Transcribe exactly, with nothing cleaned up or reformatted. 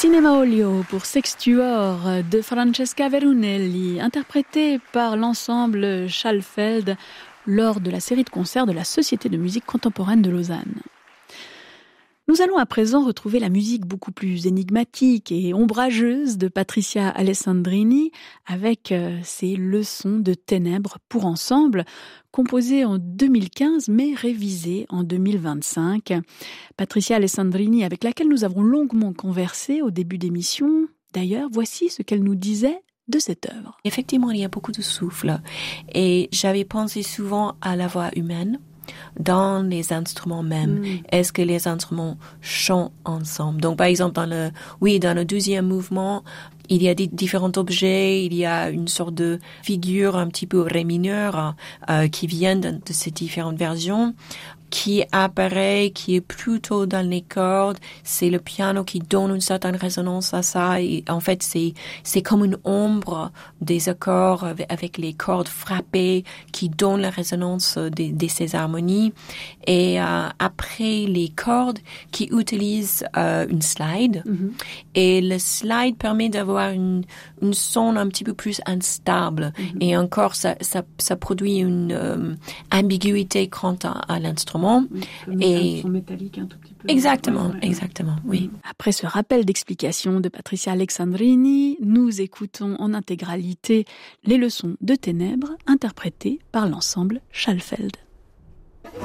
Cinema Olio pour Sextuor de Francesca Verunelli, interprété par l'ensemble Schallfeld lors de la série de concerts de la Société de musique contemporaine de Lausanne. Nous allons à présent retrouver la musique beaucoup plus énigmatique et ombrageuse de Patricia Alessandrini avec ses leçons de ténèbres pour ensemble, composées en deux mille quinze mais révisées en deux mille vingt-cinq. Patricia Alessandrini, avec laquelle nous avons longuement conversé au début d'émission. D'ailleurs, voici ce qu'elle nous disait de cette œuvre. Effectivement, il y a beaucoup de souffle et j'avais pensé souvent à la voix humaine dans les instruments même. Mm. Est-ce que les instruments chantent ensemble? Donc, par exemple, dans le, oui, dans le deuxième mouvement, il y a des différents objets, il y a une sorte de figure un petit peu ré mineur euh, qui viennent de, de ces différentes versions, qui apparaît, qui est plutôt dans les cordes. C'est le piano qui donne une certaine résonance à ça. Et en fait, c'est c'est comme une ombre des accords avec les cordes frappées qui donnent la résonance de, de ces harmonies. Et euh, après, les cordes qui utilisent euh, une slide. Mm-hmm. Et le slide permet d'avoir une, une son un petit peu plus instable. Mm-hmm. Et encore, ça, ça, ça produit une euh, ambiguïté quant à, à l'instrument. Comme et un son métallique un tout petit peu. Exactement, ouais, ouais. exactement, oui. Après ce rappel d'explication de Patricia Alessandrini, nous écoutons en intégralité les leçons de ténèbres interprétées par l'ensemble Schallfeld.